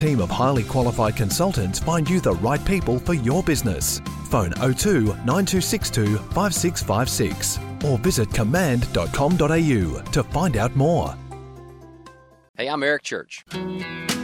Team of highly qualified consultants find you the right people for your business. Phone 02 9262 5656 or visit command.com.au to find out more. Hey, I'm Eric Church.